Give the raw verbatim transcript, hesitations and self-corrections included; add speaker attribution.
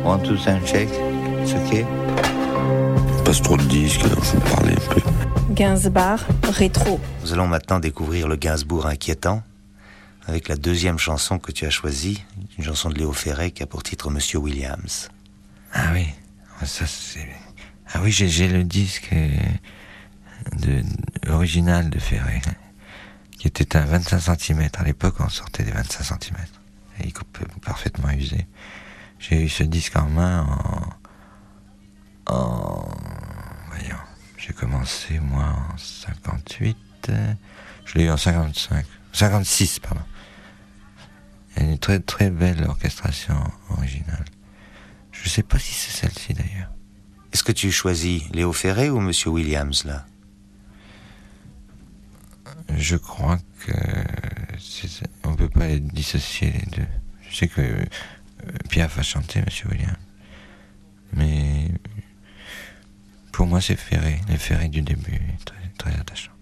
Speaker 1: One, two, sound check. It's okay.
Speaker 2: Passe trop de disques, alors je vais parler un peu.
Speaker 3: Gainsbourg, rétro.
Speaker 4: Nous allons maintenant découvrir le Gainsbourg inquiétant, avec la deuxième chanson que tu as choisie, une chanson de Léo Ferré qui a pour titre Monsieur Williams.
Speaker 5: Ah oui, ça c'est... Ah oui, j'ai, j'ai le disque de, original de Ferré, qui était à vingt-cinq centimètres. À l'époque, on sortait des vingt-cinq centimètres. Et il coupe parfaitement usé. J'ai eu ce disque en main en... en... Voyons, j'ai commencé, moi, en cinquante-huit. Je l'ai eu en cinquante-cinq. cinquante-six, pardon. Il y a une très très belle orchestration originale. Je ne sais pas si c'est celle-ci, d'ailleurs.
Speaker 4: Est-ce que tu choisis Léo Ferré ou Monsieur Williams, là?
Speaker 5: Je crois que c'est, on ne peut pas les dissocier les deux. Je sais que euh, Piaf a chanté Monsieur Williams, mais pour moi c'est Ferré, le Ferré du début, très, très attachant.